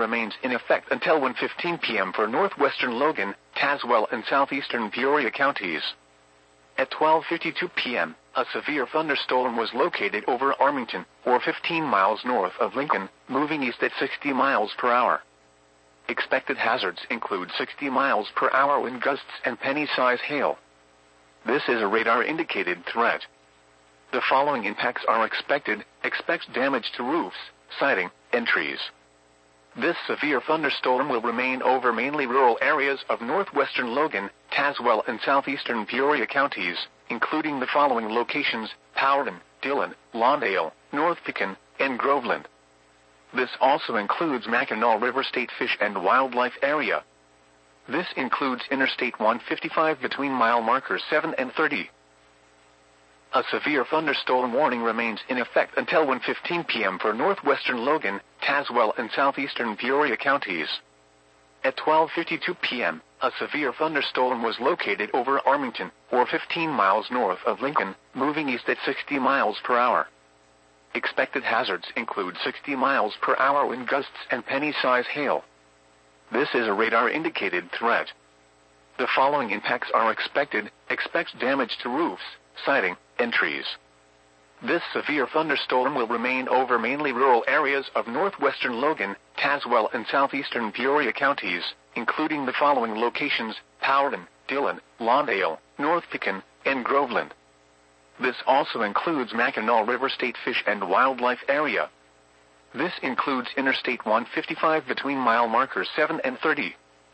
remains in effect until 1:15 p.m. for northwestern Logan, Tazewell, and southeastern Peoria counties. At 12:52 p.m., a severe thunderstorm was located over Armington, or 15 miles north of Lincoln, moving east at 60 miles per hour. Expected hazards include 60 miles per hour wind gusts and penny-size hail. This is a radar-indicated threat. The following impacts are expected. Expect damage to roofs, siding, and trees. This severe thunderstorm will remain over mainly rural areas of northwestern Logan, Tazewell, and southeastern Peoria counties, including the following locations: Powderton, Dillon, Lawndale, North Pecan, and Groveland. This also includes Mackinac River State Fish and Wildlife Area. This includes Interstate 155 between mile markers 7 and 30. A severe thunderstorm warning remains in effect until 1:15 p.m. for northwestern Logan, Tazewell, and southeastern Peoria counties. At 12:52 p.m., a severe thunderstorm was located over Armington, or 15 miles north of Lincoln, moving east at 60 miles per hour. Expected hazards include 60 miles per hour wind gusts and penny-size hail. This is a radar-indicated threat. The following impacts are expected. Expect damage to roofs, siding, and trees. This severe thunderstorm will remain over mainly rural areas of northwestern Logan, Tazewell, and southeastern Peoria counties, including the following locations: Powderton, Dillon, Lawndale, North Pecan, and Groveland. This also includes Mackinac River State Fish and Wildlife Area. This includes Interstate 155 between mile markers 7 and 30.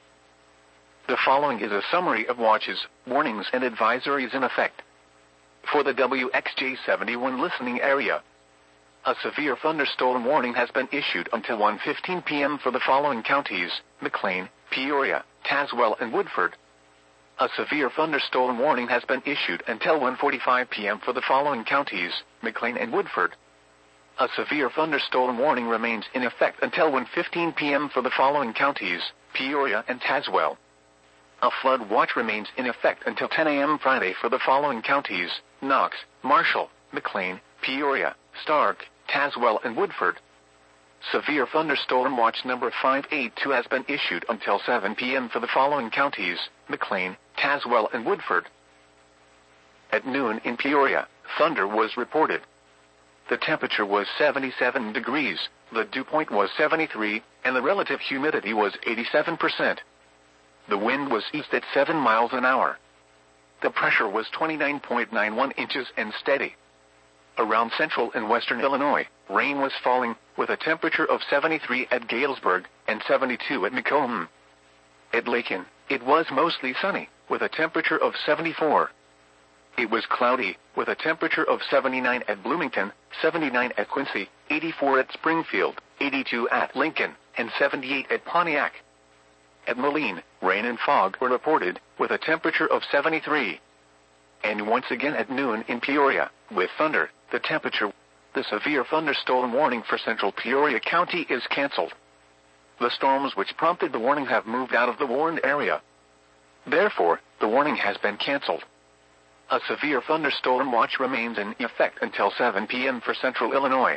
The following is a summary of watches, warnings, and advisories in effect. For the WXJ71 listening area, a severe thunderstorm warning has been issued until 1:15 p.m. for the following counties: McLean, Peoria, Tazewell, and Woodford. A severe thunderstorm warning has been issued until 1:45 p.m. for the following counties: McLean and Woodford. A severe thunderstorm warning remains in effect until 1:15 p.m. for the following counties: Peoria and Tazewell. A flood watch remains in effect until 10 a.m. Friday for the following counties: Knox, Marshall, McLean, Peoria, Stark, Tazewell, and Woodford. Severe thunderstorm watch number 582 has been issued until 7 p.m. for the following counties: McLean, Tazewell, and Woodford. At noon in Peoria, thunder was reported. The temperature was 77 degrees, the dew point was 73, and the relative humidity was 87%. The wind was east at 7 miles an hour. The pressure was 29.91 inches and steady. Around central and western Illinois, rain was falling, with a temperature of 73 at Galesburg and 72 at Macomb. At Lakin, it was mostly sunny, with a temperature of 74. It was cloudy, with a temperature of 79 at Bloomington, 79 at Quincy, 84 at Springfield, 82 at Lincoln, and 78 at Pontiac. At Moline, rain and fog were reported, with a temperature of 73. And once again at noon in Peoria, with thunder, the temperature. The severe thunderstorm warning for central Peoria County is canceled. The storms which prompted the warning have moved out of the warned area. Therefore, the warning has been canceled. A severe thunderstorm watch remains in effect until 7 p.m. for central Illinois.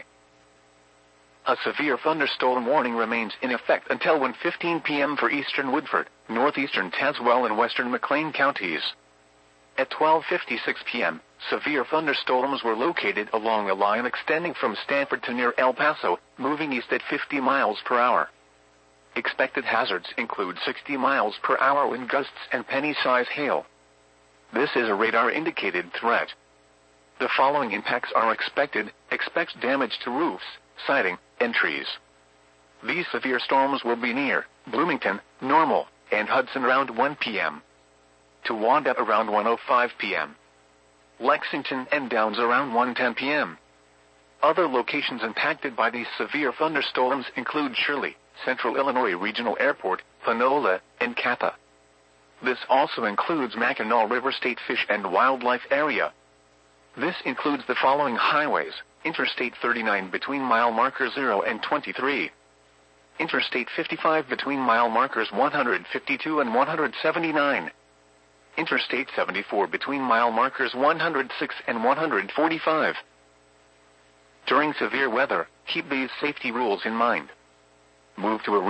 A severe thunderstorm warning remains in effect until 1:15 p.m. for eastern Woodford, northeastern Tazewell, and western McLean counties. At 12:56 p.m., severe thunderstorms were located along a line extending from Stanford to near El Paso, moving east at 50 miles per hour. Expected hazards include 60 miles per hour wind gusts and penny-size hail. This is a radar-indicated threat. The following impacts are expected. Expect damage to roofs, siding, and trees. These severe storms will be near Bloomington, Normal, and Hudson around 1 p.m. Towanda around 1:05 p.m. Lexington and Downs around 1:10 p.m. Other locations impacted by these severe thunderstorms include Shirley, Central Illinois Regional Airport, Panola, and Kappa. This also includes Mackinac River State Fish and Wildlife Area. This includes the following highways: Interstate 39 between mile markers 0 and 23. Interstate 55 between mile markers 152 and 179. Interstate 74 between mile markers 106 and 145. During severe weather, keep these safety rules in mind. Move to a